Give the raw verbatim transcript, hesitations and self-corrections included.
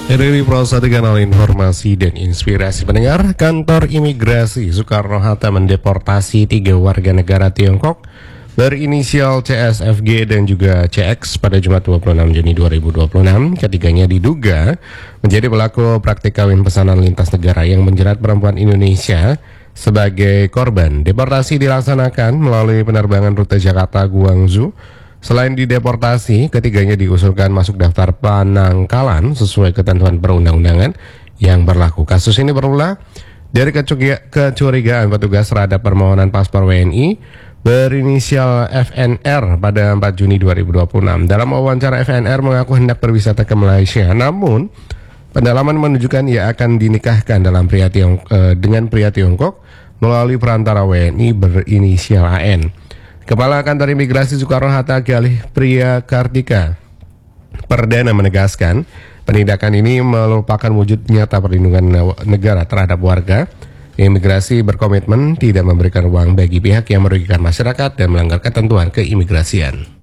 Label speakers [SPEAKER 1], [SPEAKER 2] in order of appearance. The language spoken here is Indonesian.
[SPEAKER 1] Dari Prosa Kanal Informasi dan Inspirasi Pendengar, Kantor Imigrasi Soekarno-Hatta mendeportasi tiga warga negara Tiongkok berinisial C S F G dan juga C X pada Jumat dua puluh enam Juni dua ribu dua puluh enam. Ketiganya diduga menjadi pelaku praktik kawin pesanan lintas negara yang menjerat perempuan Indonesia sebagai korban. Deportasi dilaksanakan melalui penerbangan rute Jakarta-Guangzhou. Selain dideportasi, ketiganya diusulkan masuk daftar penangkalan sesuai ketentuan perundang-undangan yang berlaku. Kasus ini bermula dari kecurigaan petugas terhadap permohonan paspor W N I berinisial F N R pada empat Juni dua ribu dua puluh enam. Dalam wawancara, F N R mengaku hendak berwisata ke Malaysia, namun pendalaman menunjukkan ia akan dinikahkan dalam pria Tiong, eh, dengan pria Tiongkok melalui perantara W N I berinisial A N. Kepala Kantor Imigrasi Soekarno-Hatta Galih Priya Kartika Perdana menegaskan penindakan ini merupakan wujud nyata perlindungan negara terhadap warga. Imigrasi berkomitmen tidak memberikan uang bagi pihak yang merugikan masyarakat dan melanggar ketentuan keimigrasian.